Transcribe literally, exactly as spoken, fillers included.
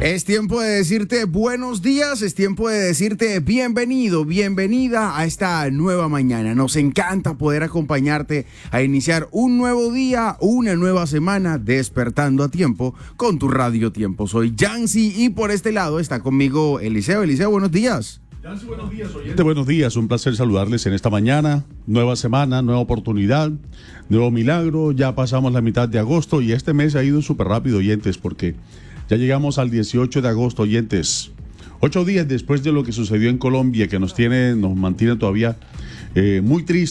Es tiempo de decirte buenos días, es tiempo de decirte bienvenido, bienvenida a esta nueva mañana. Nos encanta poder acompañarte a iniciar un nuevo día, una nueva semana, despertando a tiempo con tu Radio Tiempo. Soy Yancy y por este lado está conmigo Eliseo. Eliseo, buenos días. Yancy, buenos días, oyente. Buenos días, un placer saludarles en esta mañana. Nueva semana, nueva oportunidad, nuevo milagro. Ya pasamos la mitad de agosto y este mes ha ido súper rápido, oyentes, porque ya llegamos al dieciocho de agosto, oyentes. Ocho días después de lo que sucedió en Colombia, que nos tiene, nos mantiene todavía eh, muy tristes.